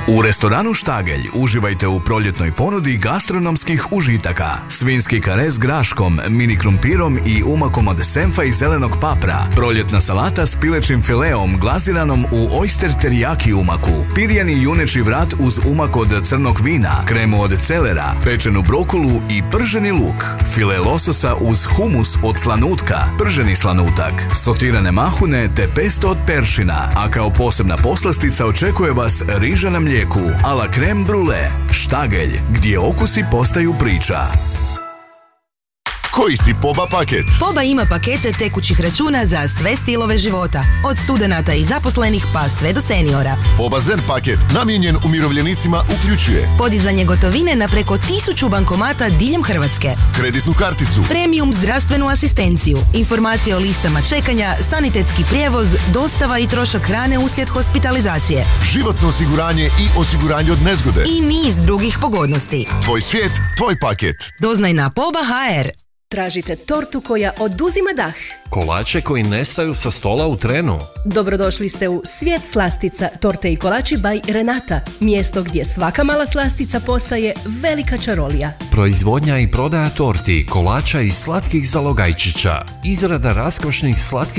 U restoranu Štagelj uživajte u proljetnoj ponudi gastronomskih užitaka. Svinski kare s graškom, mini krumpirom i umakom od senfa i zelenog papra. Proljetna salata s pilećim fileom glaziranom u oyster teriyaki umaku. Pirjeni juneći vrat uz umak od crnog vina, kremu od celera, pečenu brokulu i prženi luk. File lososa uz humus od slanutka, prženi slanutak, sotirane mahune te pesto od peršina. A kao posebna poslastica očekuje vas riža na mlijeku, a la crème brûlée. Štagelj, gdje okusi postaju priča. Koji si Poba paket? Poba ima pakete tekućih računa za sve stilove života. Od studenata i zaposlenih pa sve do seniora. Poba Zen paket, namijenjen umirovljenicima, uključuje podizanje gotovine na preko 1000 bankomata diljem Hrvatske, kreditnu karticu, premium zdravstvenu asistenciju, informacije o listama čekanja, sanitetski prijevoz, dostava i trošak hrane uslijed hospitalizacije, životno osiguranje i osiguranje od nezgode i niz drugih pogodnosti. Tvoj svijet, tvoj paket. Doznaj na Poba.hr. Tražite tortu koja oduzima dah? Kolače koji nestaju sa stola u trenu? Dobrodošli ste u Svijet slastica, torte i kolači by Renata. Mjesto gdje svaka mala slastica postaje velika čarolija. Proizvodnja i prodaja torti, kolača i slatkih zalogajčića. Izrada raskošnih slatkih